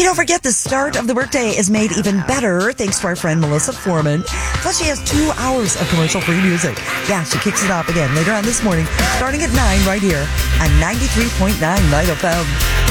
don't forget, the start of the workday is made even better thanks to our friend Melissa Foreman. Plus, she has 2 hours of commercial-free music. Yeah, she kicks it off again later on this morning, starting at 9 right here on 93.9 Light FM.